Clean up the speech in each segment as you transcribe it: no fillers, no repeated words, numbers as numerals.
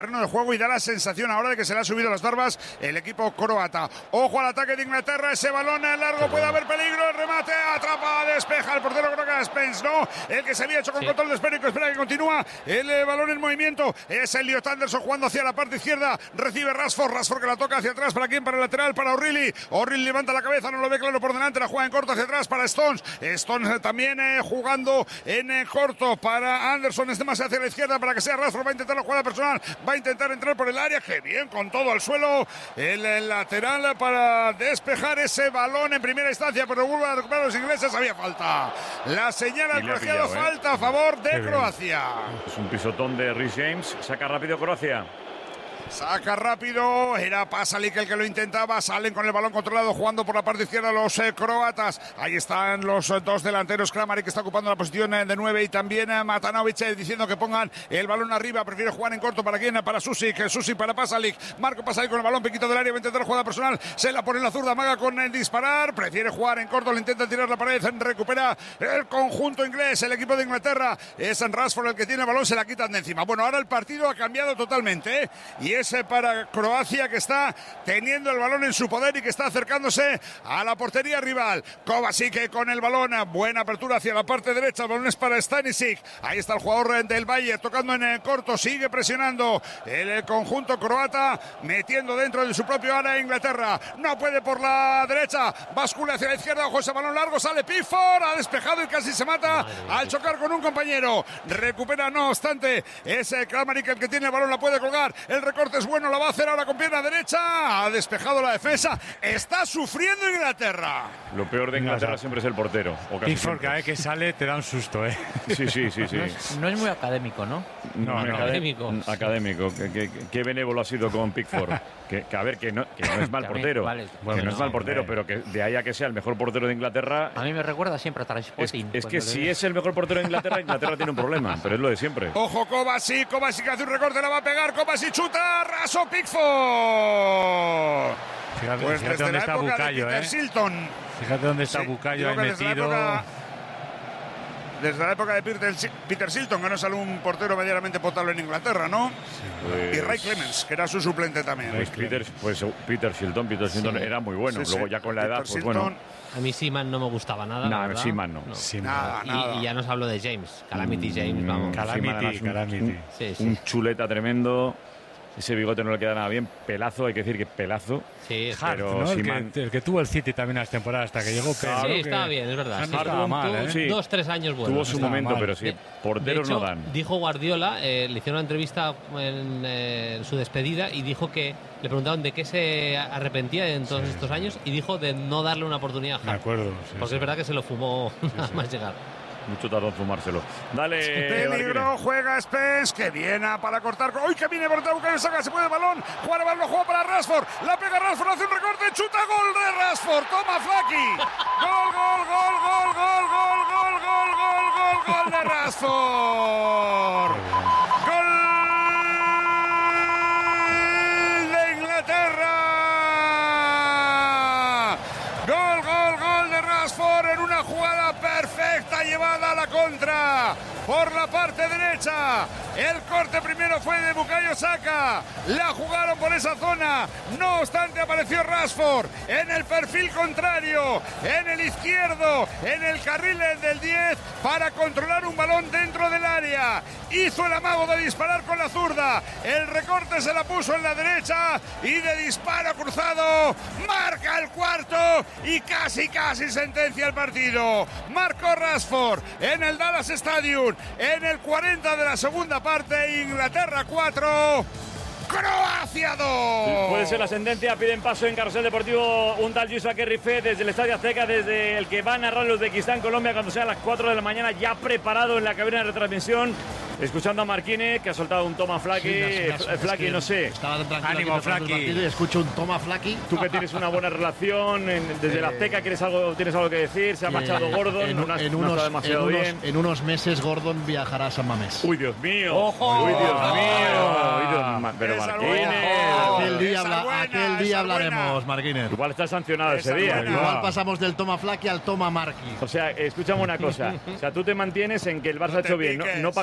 de juego y da la sensación ahora de que se le ha subido las barbas el equipo croata. Ojo al ataque de Inglaterra, ese balón largo, puede haber peligro, el remate, atrapa, despeja el portero, creo que era Spence, ¿no? El que se había hecho con control de esférico, espera que continúa el balón en movimiento, es Elliot Anderson jugando hacia la parte izquierda, recibe Rashford que la toca hacia atrás, ¿para quién? Para el lateral, para O'Reilly levanta la cabeza, no lo ve claro por delante, la juega en corto hacia atrás para Stones también jugando en corto para Anderson, más hacia la izquierda para que sea Rashford, va a intentar la jugada personal, va a intentar entrar por el área, que bien, con todo al suelo, el lateral para despejar ese balón en primera instancia, pero vuelven a recuperar los ingleses, había falta. La señal al colegiado, falta a favor de Croacia. Es un pisotón de Reece James, saca rápido Croacia. Saca rápido, era Pasalic el que lo intentaba, salen con el balón controlado jugando por la parte izquierda los croatas, ahí están los dos delanteros, Kramaric que está ocupando la posición de 9 y también Matanovic diciendo que pongan el balón arriba, prefiere jugar en corto, ¿para quién? Para Susic para Pasalic, Marco Pasalic con el balón, piquito del área, va a intentar jugada personal, se la pone en la zurda, amaga con el disparar, prefiere jugar en corto, le intenta tirar la pared, recupera el conjunto inglés, el equipo de Inglaterra, es Rashford el que tiene el balón, se la quitan de encima. Bueno, ahora el partido ha cambiado totalmente, y es para Croacia, que está teniendo el balón en su poder y que está acercándose a la portería rival. Kovacic con el balón, buena apertura hacia la parte derecha, el balón es para Stanisic, ahí está el jugador del Bayern tocando en el corto, sigue presionando el conjunto croata, metiendo dentro de su propio área Inglaterra, no puede por la derecha, bascula hacia la izquierda, ojo ese balón largo, sale Pickford, ha despejado y casi se mata al chocar con un compañero, recupera no obstante, es Kramaric el que tiene el balón, la puede colgar, el recorte es bueno, la va a hacer ahora con pierna derecha, ha despejado la defensa, está sufriendo Inglaterra. Lo peor de Inglaterra siempre es el portero. Pickford cada vez que sale te da un susto, ¿eh? Sí. No es muy académico, ¿no? No, académico. Académico. Qué benévolo ha sido con Pickford. Que no es mal portero. Vale. Que no es mal portero, pero que de ahí a que sea el mejor portero de Inglaterra. A mí me recuerda siempre a Trainspotting. Es que si es el mejor portero de Inglaterra, Inglaterra tiene un problema, pero es lo de siempre. Ojo, Kovacic hace un recorte, la va a pegar, Kovacic chuta, raso Pickford. Fíjate dónde está Bukayo, Fíjate dónde está Bukayo ahí metido. Desde la época de Peter Shilton, que no sale un portero medianamente potable en Inglaterra, ¿no? Sí, y Ray Clemens, que era su suplente también. Peter Shilton era muy bueno. Luego ya con la edad, pues bueno. A mí Seaman no me gustaba nada. No, Seaman no. Nada. Y ya nos hablo de James. Calamity James, vamos. Calamity. Sí. Un chuleta tremendo. Ese bigote no le queda nada bien. Pelazo, hay que decir que pelazo. Sí, pero ¿no? el que tuvo el City también las temporadas hasta que llegó. Sí, estaba bien, es verdad. No estaba mal, sí. 2-3 años buenos. Tuvo su momento, pero sí. Porteros de hecho, no dan. Dijo Guardiola, le hicieron una entrevista en su despedida y dijo que le preguntaron de qué se arrepentía en todos estos años y dijo de no darle una oportunidad. Me acuerdo. Porque es verdad que se lo fumó nada más llegar. Mucho tardó en fumárselo. Dale. Peligro, juega Spence, que viene para cortar. ¡Uy, que viene por detrás! Bukayo Saka, se puede el balón. Juega el balón, juega para Rashford. La pega Rashford, hace un recorte, chuta, gol de Rashford. Toma Flaky. Gol de Rashford. Gol de Inglaterra. Gol de Rashford en una jugada perfecta llevada a la contra por la parte derecha. El corte primero fue de Bukayo Saka, la jugaron por esa zona, no obstante apareció Rashford en el perfil contrario, en el izquierdo, en el carril del 10 para controlar un balón dentro del área, hizo el amago de disparar con la zurda, el recorte se la puso en la derecha y de disparo cruzado marca el cuarto y casi sentencia el partido. Marcó Rashford en el Dallas Stadium en el 40 de la segunda parte. Inglaterra 4, Croacia 2. Puede ser la sentencia. Piden paso en Carrusel Deportivo un tal Yusa Kerrife desde el Estadio Azteca, desde el que va a narrar el Uzbekistán Colombia cuando sean las 4 de la mañana, ya preparado en la cabina de retransmisión, escuchando a Marquine, que ha soltado un toma Flaky. Flaky, no sé. Estaba tranquilo. Ánimo, Flaky. Y escucho un toma Flaky. Tú que tienes una buena relación desde el Azteca, ¿tienes algo que decir? Se ha marchado Gordon, no está demasiado bien. En unos meses Gordon viajará a San Mamés. Uy, Dios mío. ¡Ojo! Uy, Dios mío. Pero Marquine. Aquel día hablaremos, Marquines. Igual está sancionado ese día. Igual pasamos del toma Flaky al toma Marqui. O sea, escúchame una cosa. O sea, tú te mantienes en que el Barça ha hecho bien, no pagando 30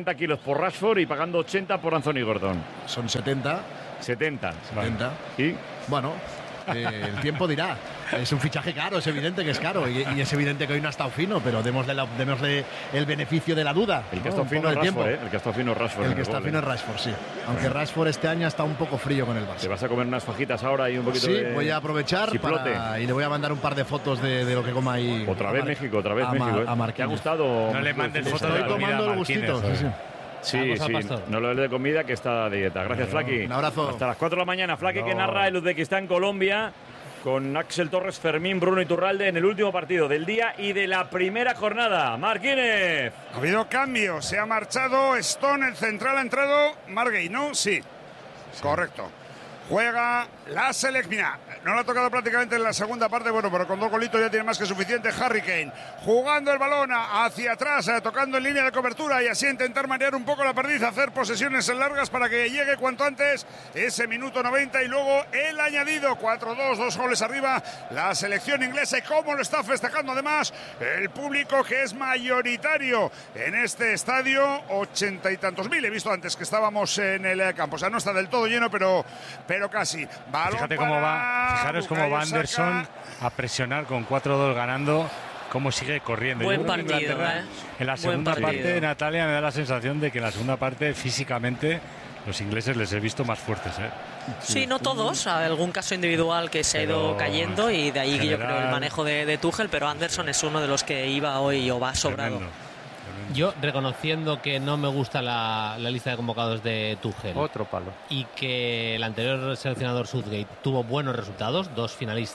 60 kilos por Rashford y pagando 80 por Anthony Gordon. Son 70. 70. ¿Y? Bueno, el tiempo dirá. Es un fichaje caro, es evidente que es caro y es evidente que hoy no ha estado fino, pero démosle el beneficio de la duda. El que ha estado fino es Rashford, El que ha estado fino es Rashford. El que está fino es Rashford, sí. Aunque Rashford este año está un poco frío con el Barça. ¿Te vas a comer unas fajitas ahora y un poquito de... Sí, voy a aprovechar y le voy a mandar un par de fotos de lo que coma ahí. Otra vez México. ¿Te ha gustado? No le mandes fotos de comida tomando el gustito. Sí, no lo de comida, que está de dieta. Gracias, Flaky. Un abrazo. Hasta las 4 de la mañana. Flaky que narra el Uzbekistán Colombia con Axel Torres, Fermín, Bruno Iturralde en el último partido del día y de la primera jornada. Marquínez. Ha habido cambio. Se ha marchado Stone, el central ha entrado Margay, ¿no? Sí. Correcto. Juega la selección. No lo ha tocado prácticamente en la segunda parte, bueno, pero con 2 golitos ya tiene más que suficiente. Harry Kane jugando el balón hacia atrás, tocando en línea de cobertura y así intentar marear un poco la perdiz, hacer posesiones largas para que llegue cuanto antes ese minuto 90 y luego el añadido. 4-2, 2 goles arriba la selección inglesa y cómo lo está festejando además el público, que es mayoritario en este estadio, 80 y tantos mil. He visto antes que estábamos en el campo, o sea, no está del todo lleno, pero casi. Fíjate cómo va. Fijaros cómo va Anderson a presionar con 4-2 ganando, cómo sigue corriendo. Buen partido, En la segunda parte, Natalia, me da la sensación de que en la segunda parte físicamente los ingleses les he visto más fuertes. Sí, no todos, algún caso individual que se ha ido cayendo y de ahí yo creo el manejo de Tuchel, pero Anderson es uno de los que iba hoy o va sobrado. Tremendo. Yo, reconociendo que no me gusta la lista de convocados de Tuchel. Otro palo. Y que el anterior seleccionador Southgate tuvo buenos resultados, dos finales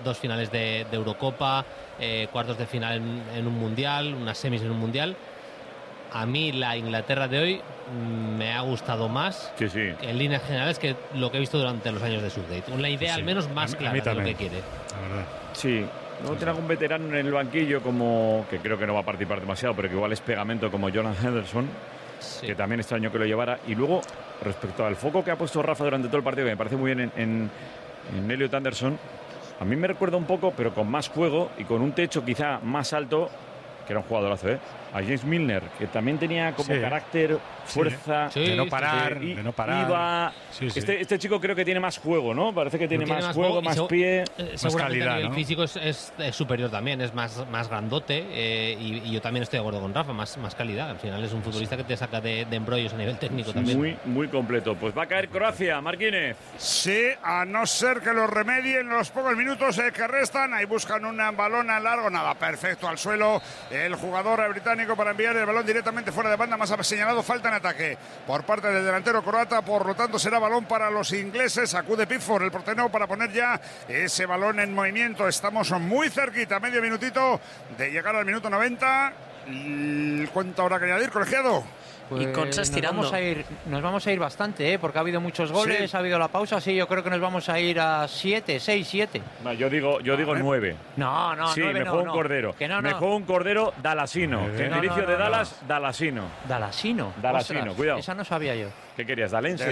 de Eurocopa, cuartos de final en un mundial, unas semis en un mundial. A mí la Inglaterra de hoy me ha gustado más en líneas generales que lo que he visto durante los años de Southgate. Una idea al menos más clara de lo que quiere. La verdad. Sí. No tiene algún veterano en el banquillo como, que creo que no va a participar demasiado, pero que igual es pegamento, como Jordan Henderson, que también extraño que lo llevara. Y luego, respecto al foco que ha puesto Rafa durante todo el partido, que me parece muy bien en Elliot Anderson, a mí me recuerda un poco, pero con más juego y con un techo quizá más alto, que era un jugadorazo, a James Milner, que también tenía como carácter, fuerza, de no parar, iba. Este chico creo que tiene más juego, ¿no? Parece que tiene más juego, más pie, más calidad, ¿no? El físico es superior también, es más grandote, y yo también estoy de acuerdo con Rafa, más calidad. Al final es un futbolista que te saca de embrollos a nivel técnico también. Muy completo. Pues va a caer Croacia, Marquínez. Sí, a no ser que lo remedien los pocos minutos que restan. Ahí buscan un balón a largo, nada, perfecto al suelo. El jugador británico para enviar el balón directamente fuera de banda, más ha señalado falta en ataque por parte del delantero croata, por lo tanto será balón para los ingleses. Acude Pickford, el portero, para poner ya ese balón en movimiento. Estamos muy cerquita, medio minutito de llegar al minuto 90. ¿Cuánto habrá que añadir, colegiado? Pues y Consas tirando. Nos vamos a ir bastante, porque ha habido muchos goles, ha habido la pausa. Sí, yo creo que nos vamos a ir a 7, 6, 7. No, yo digo 9. No, sí, 9 me juego un cordero. Me juego un cordero dalasino. Gentilicio de Dallas, dalasino. ¿Dalasino? Dalasino, cuidado. Esa no sabía yo. ¿Qué querías, dalense?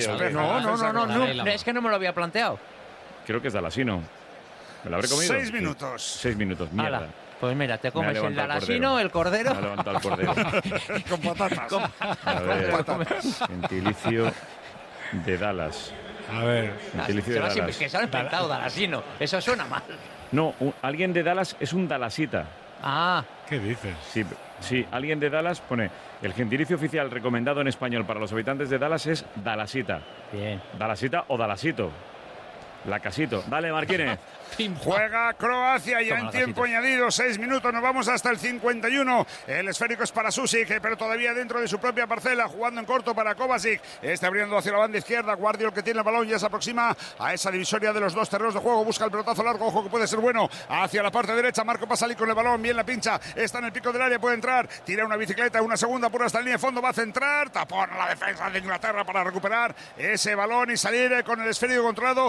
No, es que no me lo había planteado. Creo que es dalasino. ¿Me lo habré comido? 6 minutos. 6 minutos, mierda. Ala. Pues mira, te comes el dalasino, el cordero. Me ha levantado el cordero. Con patatas. A ver, gentilicio de Dallas. A ver. Gentilicio de Dallas. Que se ha inventado dalasino. Eso suena mal. No, alguien de Dallas es un dalasita. Ah. ¿Qué dices? Sí, alguien de Dallas pone... El gentilicio oficial recomendado en español para los habitantes de Dallas es dalasita. Bien. Dalasita o dalasito. La casito. Dale, Marquínez. Juega Croacia ya en tiempo añadido, 6 minutos, nos vamos hasta el 51. El esférico es para Susic, pero todavía dentro de su propia parcela, jugando en corto para Kovacic. Está abriendo hacia la banda izquierda. Guardiol, que tiene el balón, ya se aproxima a esa divisoria de los dos terrenos de juego. Busca el pelotazo largo, ojo que puede ser bueno. Hacia la parte derecha, Marco Pasalic con el balón, bien la pincha. Está en el pico del área, puede entrar. Tira una bicicleta, una segunda pura hasta la línea de fondo, va a centrar. Tapón a la defensa de Inglaterra para recuperar ese balón y salir con el esférico controlado de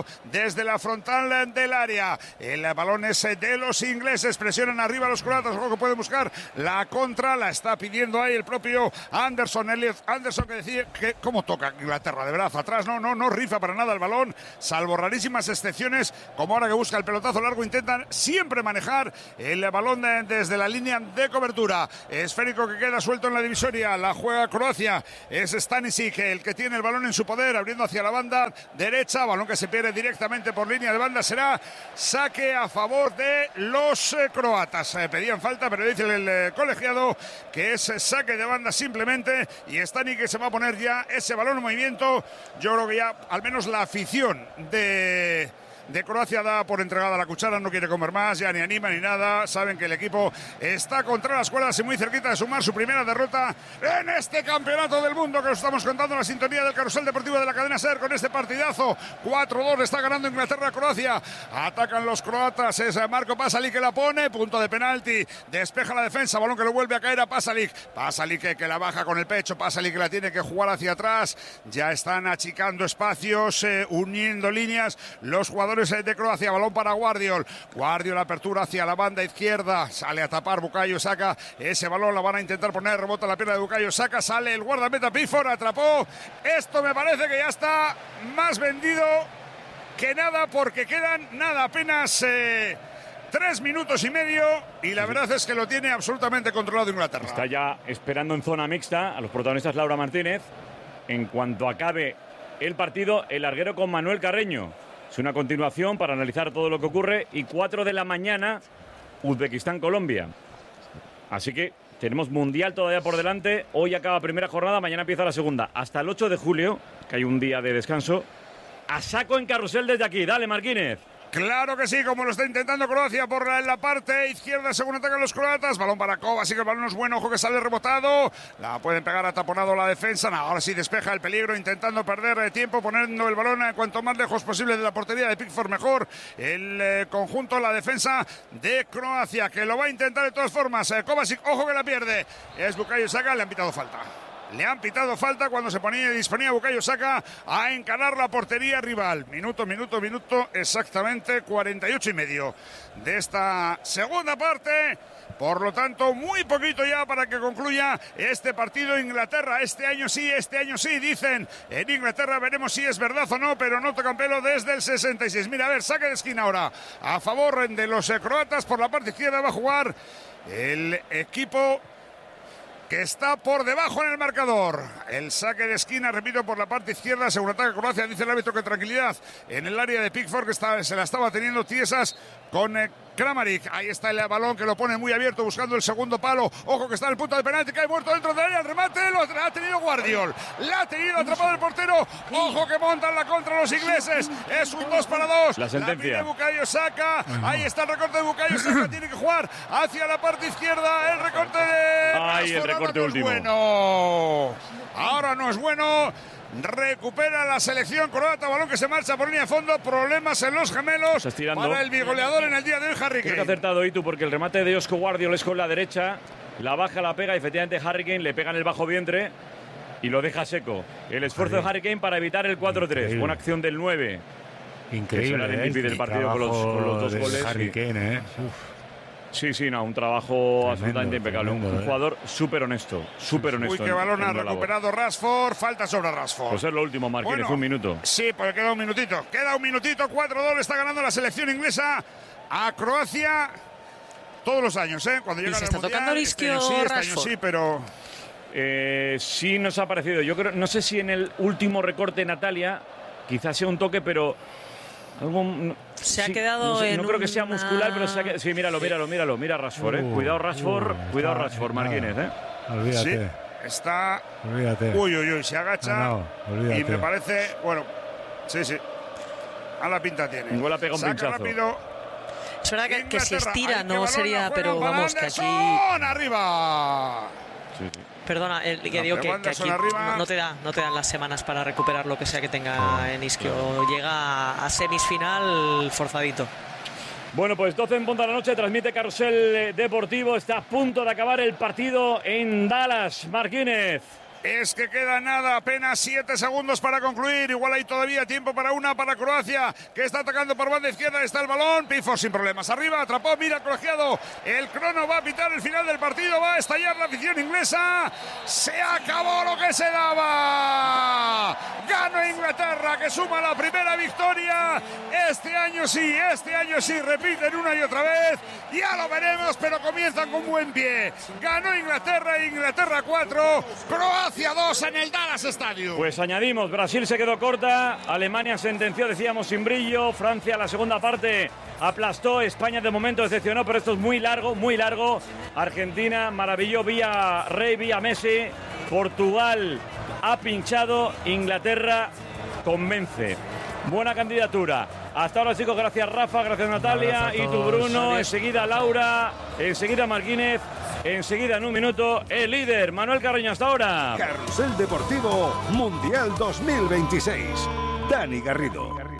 desde la frontal del área. El balón es de los ingleses, presionan arriba los croatas, ojo que pueden buscar la contra, la está pidiendo ahí el propio Anderson. Elliot Anderson, que decía que cómo toca Inglaterra, de brazo atrás, no rifa para nada el balón, salvo rarísimas excepciones, como ahora que busca el pelotazo largo, intentan siempre manejar el balón desde la línea de cobertura. Esférico que queda suelto en la divisoria, la juega Croacia, es Stanisic el que tiene el balón en su poder, abriendo hacia la banda derecha, balón que se pierde directamente por línea de banda, será saque a favor de los croatas. Pedían falta, pero dice el colegiado que es saque de banda simplemente, y Stanic que se va a poner ya ese balón en movimiento. Yo creo que ya al menos la afición de Croacia da por entregada la cuchara, no quiere comer más, ya ni anima ni nada. Saben que el equipo está contra las cuerdas y muy cerquita de sumar su primera derrota en este campeonato del mundo que os estamos contando en la sintonía del Carrusel Deportivo de la cadena SER con este partidazo. 4-2 está ganando Inglaterra a Croacia. Atacan los croatas, es Marco Pasalic que la pone, punto de penalti, despeja la defensa, balón que lo vuelve a caer a Pasalic. Pasalic que la baja con el pecho, Pasalic que la tiene que jugar hacia atrás. Ya están achicando espacios, uniendo líneas los jugadores de Croacia. Balón para Guardiol, apertura hacia la banda izquierda, sale a tapar Bukayo Saka, ese balón la van a intentar poner, rebota la pierna de Bukayo Saka, sale el guardameta Pickford, atrapó. Esto me parece que ya está más vendido que nada, porque quedan apenas 3 minutos y medio, y la verdad es que lo tiene absolutamente controlado Inglaterra. Está ya esperando en zona mixta a los protagonistas Laura Martínez. En cuanto acabe el partido, el larguero con Manuel Carreño. Es una continuación para analizar todo lo que ocurre, y 4 de la mañana, Uzbekistán-Colombia. Así que tenemos Mundial todavía por delante. Hoy acaba primera jornada, mañana empieza la segunda. Hasta el 8 de julio, que hay un día de descanso. A saco en carrusel desde aquí. Dale, Marquínez. Claro que sí, como lo está intentando Croacia por la parte izquierda según atacan los croatas. Balón para Kovacic, que el balón es bueno, ojo que sale rebotado. La pueden pegar, ataponado la defensa. No, ahora sí despeja el peligro, intentando perder tiempo, poniendo el balón cuanto más lejos posible de la portería de Pickford mejor. El conjunto, la defensa de Croacia, que lo va a intentar de todas formas. Kovacic, ojo que la pierde. Es Bukayo Saka, le han pitado falta. Le han pitado falta cuando se disponía Bukayo Saka a encarar la portería rival. Minuto, exactamente 48 y medio de esta segunda parte. Por lo tanto, muy poquito ya para que concluya este partido. Inglaterra, este año sí, dicen en Inglaterra. Veremos si es verdad o no, pero no tocan pelo desde el 66. Mira, a ver, saque de esquina ahora a favor de los croatas. Por la parte izquierda va a jugar el equipo que está por debajo en el marcador. El saque de esquina, repito, por la parte izquierda, según ataca Croacia. Dice el árbitro que tranquilidad en el área de Pickford, que se la estaba teniendo tiesas con Kramaric. Ahí está el balón que lo pone muy abierto, buscando el segundo palo. Ojo que está en el punto de penalti, cae muerto dentro del área. El remate lo ha tenido Guardiol. La ha tenido atrapado el portero. Ojo que montan la contra los ingleses. Es un 2-2. La sentencia. La Bukayo Saka. Ahí está el recorte de Bukayo Saka. Tiene que jugar hacia la parte izquierda. El recorte de... Ay, el recorte último. Bueno. Ahora no es bueno. Recupera la selección croata, balón que se marcha por línea de fondo, problemas en los gemelos para el bigoleador en el día de hoy, Harry Kane. Creo que ha acertado Itu, porque el remate de Josko Guardiol es con la derecha, la baja, la pega, y efectivamente Harry Kane le pega en el bajo vientre y lo deja seco. El esfuerzo de Harry Kane para evitar el 4-3, buena acción del 9. Increíble, el MVP del partido con los 2 goles. Harry Kane, Sí, un trabajo absolutamente impecable. Un jugador súper honesto. Uy, qué balón ha recuperado Rashford. Falta sobre Rashford. Pues es lo último, Marquínez, bueno, un minuto. Sí, porque queda un minutito. 4-2, está ganando la selección inglesa a Croacia todos los años, ¿eh? Cuando llega el Mundial. Tocando el isquio este año sí, pero... sí nos ha parecido. Yo creo, no sé si en el último recorte, Natalia, quizás sea un toque, pero... Se ha quedado en no creo que sea muscular, pero se ha quedado... Sí, míralo, mira Rashford, Cuidado Rashford, Marquínez, Olvídate. Sí, está... Olvídate. Uy, se agacha. Olvídate. Y me parece, bueno, sí. A la pinta tiene. Igual ha pegado un pinchazo. Rápido. Es verdad que si estira no sería, pero para vamos, que Anderson, aquí... arriba. Sí. Perdona, que digo que aquí no te dan las semanas para recuperar lo que sea que tenga en isquio. Llega a semifinal forzadito. Bueno, pues 12 en punto de la noche, transmite Carrusel Deportivo. Está a punto de acabar el partido en Dallas, Marquínez. es que queda nada, apenas 7 segundos para concluir. Igual hay todavía tiempo para Croacia, que está atacando por banda izquierda. Está el balón, Pifo sin problemas. Arriba, atrapó, mira el colegiado. El crono va a pitar el final del partido, va a estallar la afición inglesa. Se acabó lo que se daba. Ganó Inglaterra, que suma la primera victoria. Este año sí, repiten una y otra vez. Ya lo veremos, pero comienzan con buen pie. Ganó Inglaterra 4, Croacia 2 en el Dallas Stadium. Pues añadimos, Brasil se quedó corta, Alemania sentenció, decíamos, sin brillo, Francia la segunda parte aplastó, España de momento decepcionó, pero esto es muy largo. Argentina maravilló vía Rey, vía Messi. Portugal ha pinchado, Inglaterra convence. Buena candidatura. Hasta ahora, chicos, gracias Rafa, gracias Natalia, y tú Bruno, enseguida Laura, enseguida Marquínez, enseguida en un minuto el líder, Manuel Carreño. Hasta ahora. Carrusel Deportivo Mundial 2026. Dani Garrido.